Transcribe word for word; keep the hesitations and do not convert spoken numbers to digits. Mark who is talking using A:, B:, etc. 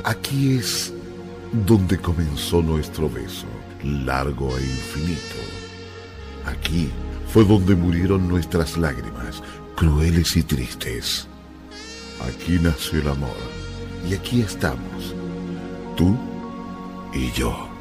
A: Aquí es donde comenzó nuestro beso, largo e infinito. Aquí fue donde murieron nuestras lágrimas, crueles y tristes. Aquí nació el amor, y aquí estamos, tú y yo.